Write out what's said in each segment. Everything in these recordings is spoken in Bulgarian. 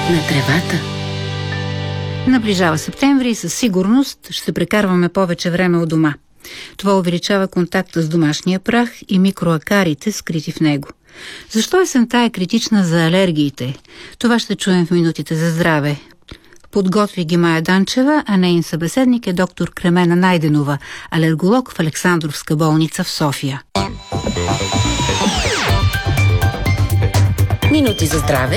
на тревата. Наближава септември и със сигурност ще прекарваме повече време у дома. Това увеличава контакта с домашния прах и микроакарите, скрити в него. Защо есента е критична за алергиите? Това ще чуем в минутите за здраве. Подготви ги Мая Данчева, а нейн събеседник е доктор Кремена Найденова, алерголог в Александровска болница в София. Минути за здраве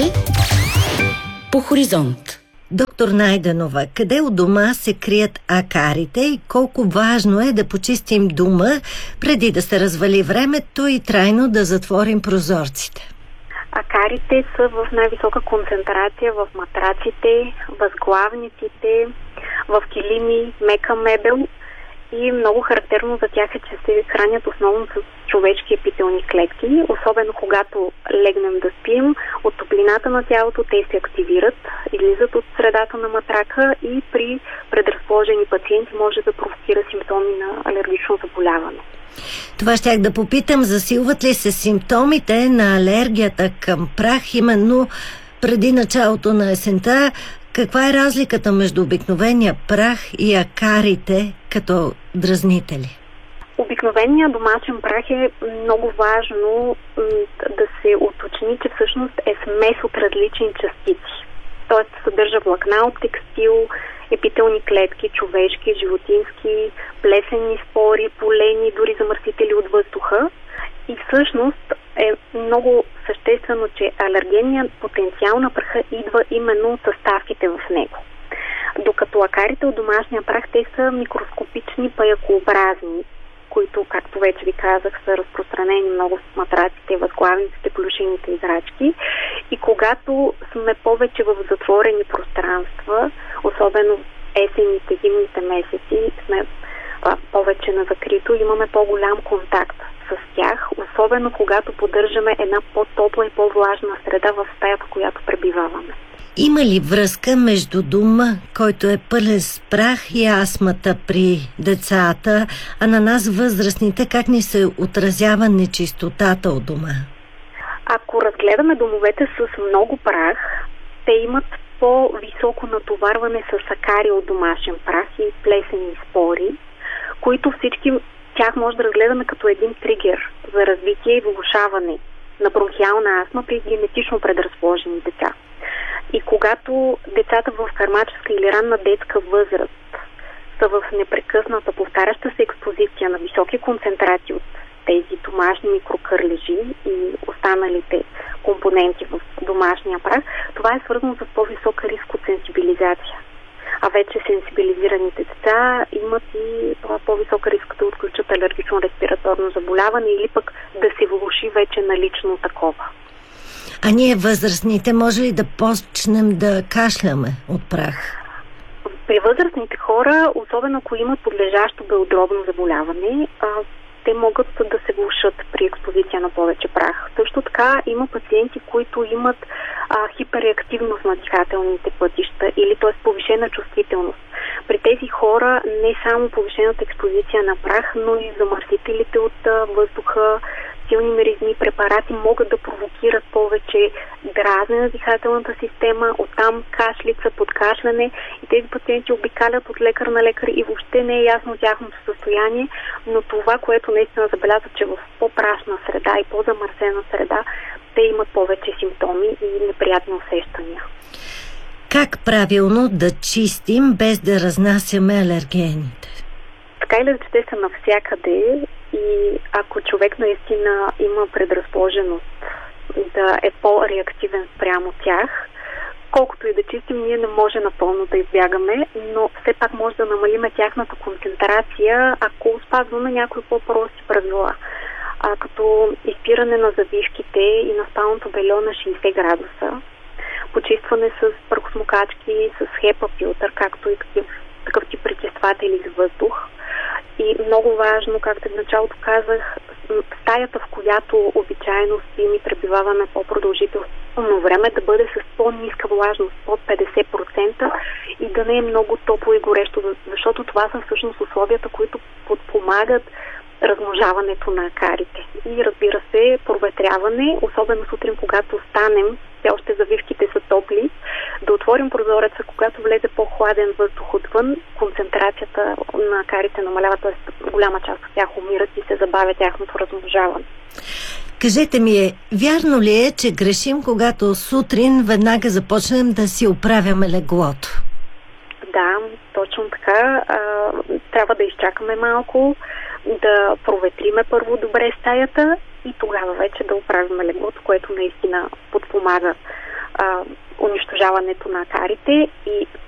по Хоризонт. Доктор Найденова, къде у дома се крият акарите и колко важно е да почистим дома преди да се развали времето и трайно да затворим прозорците? Акарите са в най-висока концентрация в матраците, възглавниците, в килими, мека мебел и много характерно за тях е, че се хранят основно с човешки епителни клетки, особено когато легнем да спим, от топлината на тялото те се активират, излизат от средата на матрака и при предразположени пациенти може да провокира симптоми на алергично заболяване. Това щях да попитам, засилват ли се симптомите на алергията към прах именно преди началото на есента? Каква е разликата между обикновения прах и акарите като дразнители? Обикновеният домашен прах е много важно да се уточни, че всъщност е смес от различни частици. Тоест съдържа влакна от текстил, епителни клетки, човешки, животински, плесенни спори, полени, дори замърсители от въздуха. И всъщност е много съществено, че алергенният потенциал на праха идва именно от съставките в него. Докато акарите от домашния прах, те са микроскопични паякообразни, които, както вече ви казах, са разпространени много в матраците, възглавниците, плюшените играчки. И когато сме повече в затворени пространства, особено есенните, зимните месеци, сме повече на закрито, имаме по-голям контакт с тях, особено когато поддържаме една по-топла и по-влажна среда в стаята, в която пребиваваме. Има ли връзка между дома, който е пълен с прах и астмата при децата, а на нас възрастните как ни се отразява нечистотата от дома? Ако разгледаме домовете с много прах, те имат по-високо натоварване с акари от домашен прах и плесени спори, които всички тях може да разгледаме като един тригер за развитие и влошаване на бронхиална астма при генетично предразположени деца. И когато децата в кармаческа или ранна детска възраст са в непрекъсната повтаряща се експозиция на високи концентрации от тези домашни микрокърлежи и останалите компоненти в домашния прах, това е свързано с по-висока риск от сенсибилизация. А вече сенсибилизираните деца имат и по-висока риск да отключат алергично респираторно заболяване или пък да се влоши вече налично такова. А ние възрастните може ли да почнем да кашляме от прах? При възрастните хора, особено ако имат подлежащо белодробно заболяване, те могат да се влошат при експозиция на повече прах. Също така има пациенти, които имат хиперреактивност на дихателните пътища или т.е. повишена чувствителност. При тези хора не само повишената експозиция на прах, но и замърсителите от въздуха, силни миризми препарати могат да провокират повече дразне на дихателната система, оттам кашлица, подкашляне и тези пациенти обикалят от лекар на лекар и въобще не е ясно тяхното състояние, но това, което наистина забелязва, че в по-прашна среда и по-замърсена среда те имат повече симптоми и неприятни усещания. Как правилно да чистим без да разнасяме алергените? Така или иначе те са навсякъде и ако човек наистина има предразположеност да е по-реактивен спрямо тях, колкото и да чистим, ние не може напълно да избягаме, но все пак може да намалиме тяхната концентрация, ако спазваме някои по-прости правила. Като изпиране на завивките и на спалното бельо на 60 градуса, почистване с прахосмокачки, с HEPA филтър, както и такъв тип пречистватели с въздух. И много важно, както в началото казах, стаята, в която обичайно спим и пребиваваме по-продължително време, да бъде с по-ниска влажност, под 50% и да не е много топло и горещо, защото това са всъщност условията, които подпомагат размножаването на акарите. И разбира се, проветряване, особено сутрин, когато станем все още завивките са топли, да отворим прозореца, когато влезе по-хладен въздух отвън, концентрацията на карите намалява, т.е. голяма част от тях умират и се забавя тяхното размножаване. Кажете ми, вярно ли е, че грешим, когато сутрин веднага започнем да си оправяме леглото? Да, точно така. Трябва да изчакаме малко, да проветриме първо добре стаята и тогава вече да оправим леглото, което наистина подпомага унищожаването на карите и